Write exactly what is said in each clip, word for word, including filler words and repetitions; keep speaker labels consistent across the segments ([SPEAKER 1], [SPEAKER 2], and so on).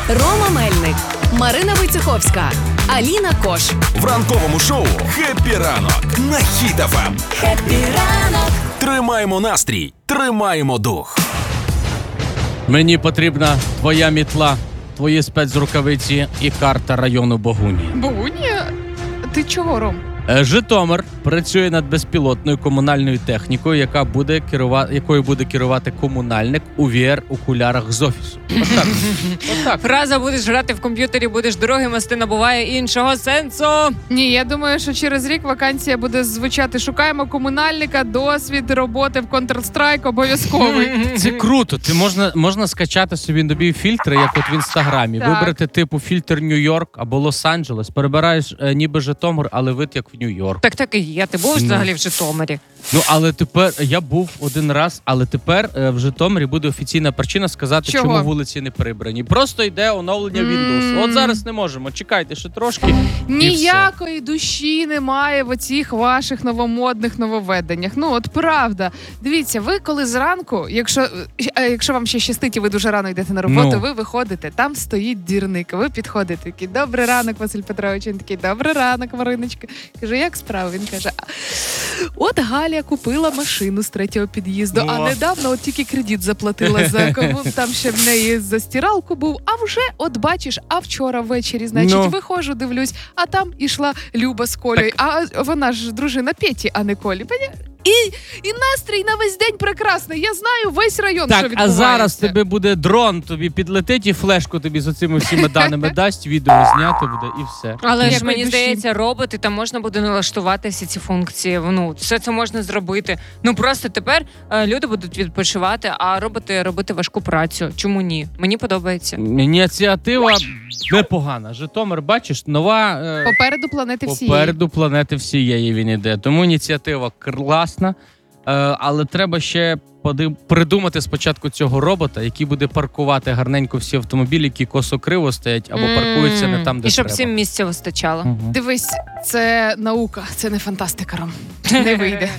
[SPEAKER 1] Рома Мельник, Марина Войцеховська, Аліна Кош.
[SPEAKER 2] В ранковому шоу «Хеппі ранок» на Хіт еф ем.
[SPEAKER 1] Хеппі ранок.
[SPEAKER 2] Тримаємо настрій, тримаємо дух.
[SPEAKER 3] Мені потрібна твоя мітла, твої спецрукавиці і карта району Богунія.
[SPEAKER 4] Богунія? Ти чого, Ром?
[SPEAKER 3] Житомир працює над безпілотною комунальною технікою, яка буде керувати, якою буде керувати комунальник у ві ар-окулярах з офісу. Отак. Отак.
[SPEAKER 5] Фраза «будеш грати в комп'ютері, будеш дороги мости» набуває іншого сенсу.
[SPEAKER 4] Ні, я думаю, що через рік вакансія буде звучати «Шукаємо комунальника, досвід роботи в Counter-Strike обов'язковий».
[SPEAKER 3] Це круто. Ти можна, можна скачати собі нові фільтри, як от в Інстаграмі.
[SPEAKER 4] Так.
[SPEAKER 3] Вибрати типу фільтр Нью-Йорк або Лос-Анджелес. Перебираєш е, ніби Житомир, але вид як в Нью-Йорк.
[SPEAKER 5] Так так і є. Ти був взагалі в Житомирі?
[SPEAKER 3] Ну, але тепер, я був один раз, але тепер е, в Житомирі буде офіційна причина сказати,
[SPEAKER 4] Чого?
[SPEAKER 3] чому вулиці не прибрані. Просто йде оновлення Windows. От зараз не можемо, чекайте ще трошки. і
[SPEAKER 4] Ніякої душі немає в оцих ваших новомодних нововведеннях. Ну, от правда. Дивіться, ви коли зранку, якщо, е, якщо вам ще щастить і ви дуже рано йдете на роботу,
[SPEAKER 3] Ну.
[SPEAKER 4] ви виходите, там стоїть двірник, ви підходите, такий, добрий ранок, Василь Петрович, він такий, добрий ранок, Мариночка. Каже, як справа? Він каже, от Галя купила машину з третього під'їзду, а
[SPEAKER 3] О.
[SPEAKER 4] недавно от тільки кредит заплатила за кому там ще в неї за стиралку був, а вже, от бачиш, а вчора ввечері, значить,
[SPEAKER 3] Ну.
[SPEAKER 4] виходжу, дивлюсь, а там ішла Люба з Колею, а вона ж дружина Петі, а не Колі. Поня- І, і настрій на весь день прекрасний. Я знаю весь район, що
[SPEAKER 3] Так, а
[SPEAKER 4] відбувається.
[SPEAKER 3] зараз тобі буде дрон, тобі підлетить і флешку тобі з оцими всіми даними дасть, відео зняти буде і все.
[SPEAKER 5] Але
[SPEAKER 4] Ніякої
[SPEAKER 5] ж мені
[SPEAKER 4] душі.
[SPEAKER 5] здається, роботи там можна буде налаштувати всі ці функції. Ну, все це можна зробити. Ну просто тепер е, люди будуть відпочивати, а роботи робити важку працю. Чому ні? Мені подобається.
[SPEAKER 3] Ініціатива непогана. Житомир, бачиш, нова е,
[SPEAKER 4] Попереду планети всієї.
[SPEAKER 3] попереду планети всієї він іде. Тому ініціатива класна, е, але треба ще поди- придумати спочатку цього робота, який буде паркувати гарненько всі автомобілі, які косо-криво стоять або паркуються не там, де
[SPEAKER 5] І щоб
[SPEAKER 3] треба.
[SPEAKER 5] всім місця вистачало.
[SPEAKER 3] Мгм.
[SPEAKER 4] Дивись, це наука, це не фантастика, Ром. Не вийде.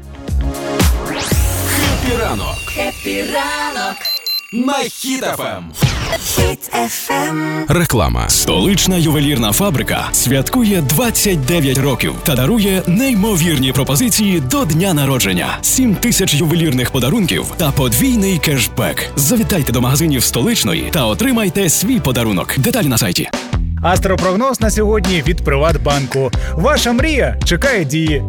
[SPEAKER 2] «Хеппі ранок»
[SPEAKER 1] Хеппі ранок.
[SPEAKER 2] на Хіт еф ем.
[SPEAKER 1] Хіт еф ем.
[SPEAKER 2] Реклама. Столична ювелірна фабрика святкує двадцять дев'ять років та дарує неймовірні пропозиції до дня народження. сім тисяч ювелірних подарунків та подвійний кешбек. Завітайте до магазинів Столичної та отримайте свій подарунок. Деталі на сайті.
[SPEAKER 6] Астропрогноз на сьогодні від Приватбанку. Ваша мрія чекає дії.